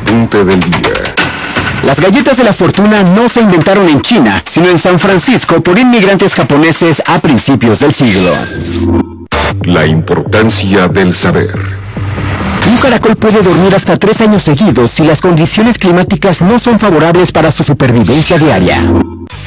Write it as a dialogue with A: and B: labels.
A: apunte del día.
B: Las galletas de la fortuna no se inventaron en China, sino en San Francisco por inmigrantes japoneses a principios del siglo.
A: La importancia del saber.
B: Un caracol puede dormir hasta 3 años seguidos si las condiciones climáticas no son favorables para su supervivencia diaria.